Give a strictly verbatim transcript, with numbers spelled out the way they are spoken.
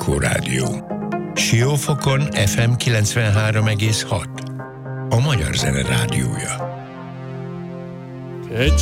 Anikó Rádió. Siófokon ef em kilencvenhárom egész hat. A Magyar Zene Rádiója. Egy